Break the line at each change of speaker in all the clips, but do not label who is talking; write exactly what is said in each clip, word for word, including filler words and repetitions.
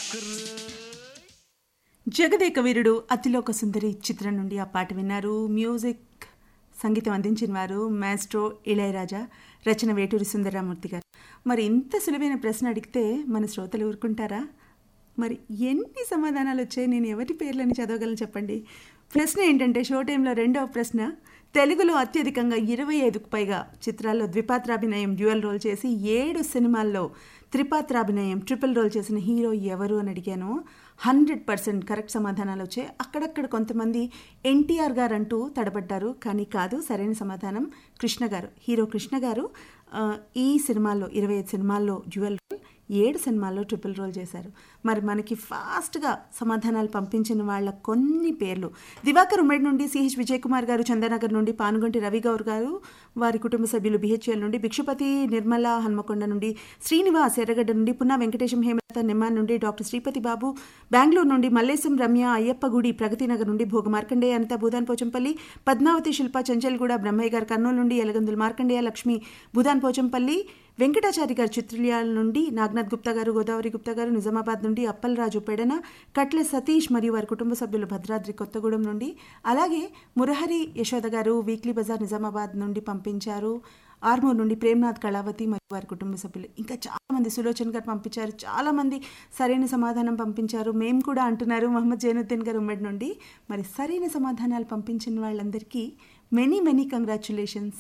జగదేక వీరుడు అతిలోక సుందరి చిత్రం నుండి ఆ పాట విన్నారు. మ్యూజిక్ సంగీతం అందించిన వారు మాస్ట్రో ఇళయరాజా, రచన వేటూరి సుందరరామూర్తి గారు. మరి ఇంత సులువైన ప్రశ్న అడిగితే మన శ్రోతలు ఊరుకుంటారా? మరి ఎన్ని సమాధానాలు వచ్చాయి, నేను ఎవరి పేర్లని చదవగలను చెప్పండి. ప్రశ్న ఏంటంటే, షో టైంలో రెండవ ప్రశ్న, తెలుగులో అత్యధికంగా ఇరవై ఐదుకు పైగా చిత్రాల్లో ద్విపాత్రాభినయం డ్యూయల్ రోల్ చేసి ఏడు సినిమాల్లో త్రిపాత్రాభినయం ట్రిపుల్ రోల్ చేసిన హీరో ఎవరు అని అడిగాను. హండ్రెడ్ పర్సెంట్ కరెక్ట్ సమాధానాలు వచ్చాయి. అక్కడక్కడ కొంతమంది ఎన్టీఆర్ గారు అంటూ తడబడ్డారు, కానీ కాదు. సరైన సమాధానం కృష్ణ గారు, హీరో కృష్ణ గారు. ఈ సినిమాల్లో ఇరవై ఐదు సినిమాల్లో డ్యూయల్ రోల్, ఏడు సినిమాల్లో ట్రిపుల్ రోల్ చేశారు. మరి మనకి ఫాస్ట్గా సమాధానాలు పంపించిన వాళ్ళ కొన్ని పేర్లు: దివాకర్ ఉమ్మడి నుండి సిహెచ్ విజయ్ కుమార్ గారు, చందానగర్ నుండి పానుగంటి రవి గౌర్ గారు, వారి కుటుంబ సభ్యులు బిహెచ్ఎల్ నుండి, భిక్షుపతి నిర్మల హన్మకొండ నుండి, శ్రీనివాస్ ఎర్రగడ్డ నుండి, పున్నా వెంకటేశం హేమలత నిమ్మాన్ నుండి, డాక్టర్ శ్రీపతి బాబు బెంగళూరు నుండి, మల్లేశం రమ్య అయ్యప్పగుడి ప్రగతినగర్ నుండి, భోగ మార్కండేయ అనిత భూదాన్ పోచంపల్లి, పద్మావతి శిల్ప చంచల్గూడ, బ్రహ్మయ్య గారు కర్నూలు నుండి, ఎలగందుల మార్కండేయ లక్ష్మి భూదాన్ పోచంపల్లి, వెంకటాచారి గారు చిత్రల్యాల నుండి, నాగనాథ్ గుప్తా గారు, గోదావరి గుప్తా గారు నిజామాబాద్ నుండి, అప్పలరాజు పెడన, కట్లె సతీష్ మరియు వారి కుటుంబ సభ్యులు భద్రాద్రి కొత్తగూడెం నుండి, అలాగే మురహరి యశోద గారు వీక్లీ బజార్ నిజామాబాద్ నుండి పంపించారు. ఆర్మూర్ నుండి ప్రేమ్నాథ్ కళావతి మరియు వారి కుటుంబ సభ్యులు. ఇంకా చాలామంది, సులోచన్ గారు పంపించారు. చాలామంది సరైన సమాధానం పంపించారు. మేము కూడా అంటున్నారు మహమ్మద్ జైనుద్దీన్ గారు ఉమ్మడి నుండి. మరి సరైన సమాధానాలు పంపించిన వాళ్ళందరికీ మెనీ మెనీ కంగ్రాచ్యులేషన్స్.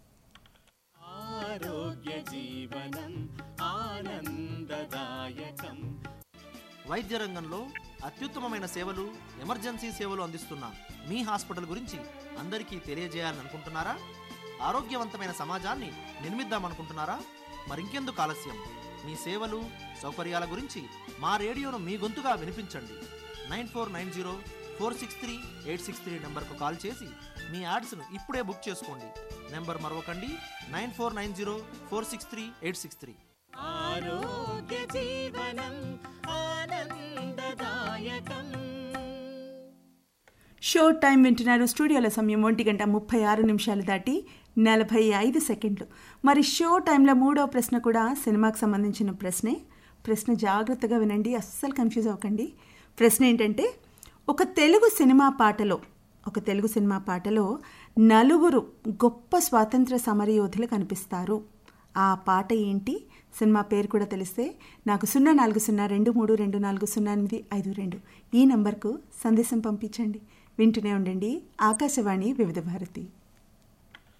ఆరోగ్య జీవనం ఆనందదాయకం.
వైద్య రంగంలో అత్యుత్తమమైన సేవలు, ఎమర్జెన్సీ సేవలు అందిస్తున్న మీ హాస్పిటల్ గురించి అందరికీ తెలియజేయాలనుకుంటున్నారా? ఆరోగ్యవంతమైన సమాజాన్ని నిర్మిద్దామనుకుంటున్నారా? మరింకెందుకు ఆలస్యం? మీ సేవలు, సౌకర్యాల గురించి మా రేడియోను మీ గొంతుగా వినిపించండి. Nine four nine zero four six three eight six three నెంబర్కు కాల్ చేసి మీ యాడ్స్ను ఇప్పుడే బుక్ చేసుకోండి. Number మరొకండి, nine four nine zero four six three eight six three.
ఆరోగ్య జీవనం ఆనందదాయకం.
షో టైం వింటున్నారు. స్టూడియోల సమయం ఒంటి గంట ముప్పై ఆరు నిమిషాలు దాటి నలభై ఐదు సెకండ్లు. మరి షో టైంలో మూడో ప్రశ్న కూడా సినిమాకి సంబంధించిన ప్రశ్నే. ప్రశ్న జాగ్రత్తగా వినండి, అస్సలు కన్ఫ్యూజ్ అవ్వకండి. ప్రశ్న ఏంటంటే, ఒక తెలుగు సినిమా పాటలో ఒక తెలుగు సినిమా పాటలో నలుగురు గొప్ప స్వాతంత్ర సమరయోధులు కనిపిస్తారు. ఆ పాట ఏంటి? సినిమా పేరు కూడా తెలిస్తే నాకు సున్నా నాలుగు సున్నా రెండు మూడు రెండు నాలుగు సున్నా ఎనిమిది ఐదు రెండు ఈ నంబర్కు సందేశం పంపించండి. వింటూనే ఉండండి ఆకాశవాణి వివిధ భారతి.